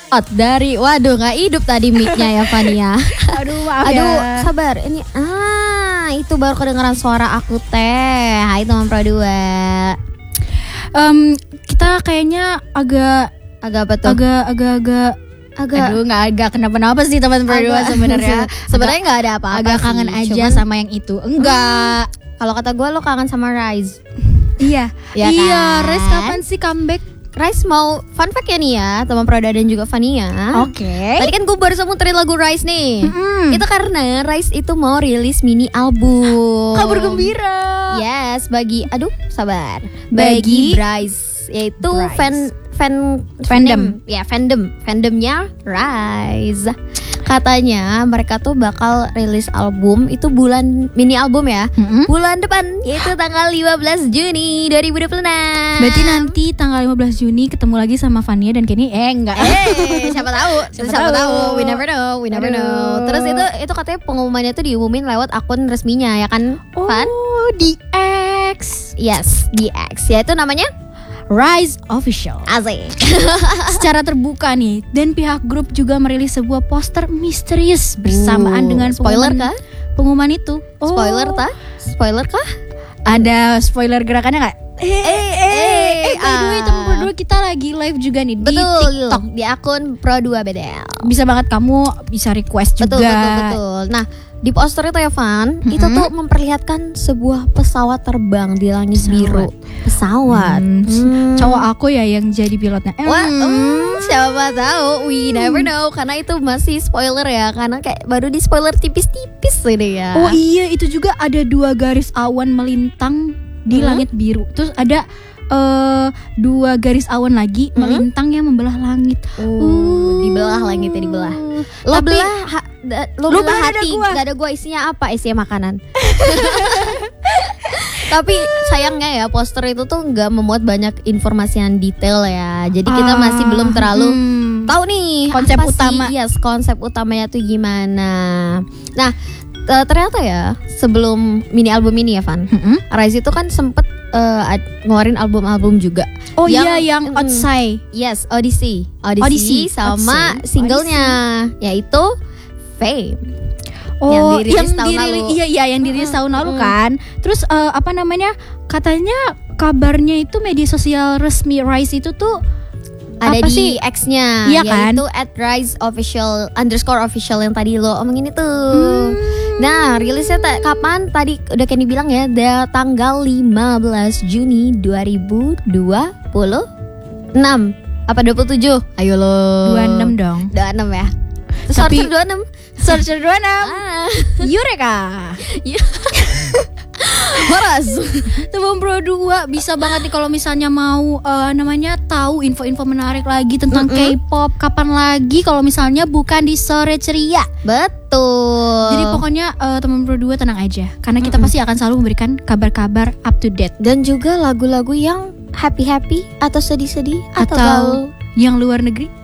dari waduh nggak hidup tadi mic-nya ya Fania. Aduh maaf ya. Aduh sabar ini itu baru kedengeran suara aku teh. Hai teman Pro 2. Kita kayaknya agak apa tuh? Agak aduh nggak agak kenapa-napa sih teman Pro 2 sebenarnya. Sebenarnya nggak ada apa-apa. Agak sih, kangen aja cuman, sama yang itu. Enggak. Kalau kata gue lo kangen sama Rise. Iya. Ya Iya, kan? Rise kapan sih comeback? Rise mau fun fact ya nih ya teman Proda dan juga Fania. Oke. Tadi kan gue baru muterin lagu Rise nih. Itu karena Rise itu mau rilis mini album. Kabar gembira. Yes, bagi sabar. Bagi Rise, yaitu Rise. fandom. Ya, fandomnya Rise. Katanya mereka tuh bakal rilis album itu mini album ya. Bulan depan yaitu tanggal 15 Juni 2026. Berarti nanti tanggal 15 Juni ketemu lagi sama Fania dan Kenny. Enggak. Siapa tahu. Siapa tahu. We never know. Terus itu katanya pengumumannya tuh diumumin lewat akun resminya ya kan, Fan? Oh, di X. Yes, di X. Ya itu namanya Rise Official. Asik. Secara terbuka nih, dan pihak grup juga merilis sebuah poster misterius bersamaan dengan pengumuman itu. Spoiler kah? Ada spoiler gerakannya nggak? By the way teman Pro 2 kita lagi live juga nih di TikTok di akun Pro 2 BDL. Bisa banget kamu bisa request juga. Betul. Nah, di poster itu ya Van, itu tuh memperlihatkan sebuah pesawat terbang di langit biru. Pesawat. Cowok aku ya yang jadi pilotnya. Wah, siapa tahu. We never know karena itu masih spoiler ya, karena kayak baru di spoiler tipis-tipis ini ya. Oh iya, itu juga ada 2 garis awan melintang di langit biru. Terus ada 2 garis awan lagi melintang yang membelah langit. Dibelah langitnya dibelah. Lo belah hati. Gak ada gua, isinya apa? Isinya makanan. Tapi sayangnya ya poster itu tuh nggak memuat banyak informasi yang detail ya. Jadi kita masih belum terlalu tahu nih konsep utama. Konsep utamanya tuh gimana. Nah, ternyata ya sebelum mini album ini ya Van, Rise itu kan sempet ngeluarin album juga. Oh yang Outside. Yes, Odyssey sama Odyssey. singlenya yaitu Fame. Oh, yang dirilis tahun lalu kan. Terus katanya kabarnya itu media sosial resmi Rise itu tuh ada apa di sih? X-nya, iya kan? yaitu @RiseOfficial_official yang tadi lo omongin itu. Nah, rilisnya kapan? Tadi udah Kenny bilang ya, tanggal 15 Juni 2026. Apa 27? Ayo lo. 26 dong. 26 ya. Tapi Searcher 26. Eureka. Horas. Teman Pro 2 bisa banget nih kalau misalnya mau tahu info-info menarik lagi tentang K-pop. Kapan lagi kalau misalnya bukan di Sore Ceria. Betul. Jadi pokoknya teman Pro 2 tenang aja, karena kita pasti akan selalu memberikan kabar-kabar up to date. Dan juga lagu-lagu yang happy-happy atau sedih-sedih atau yang luar negeri.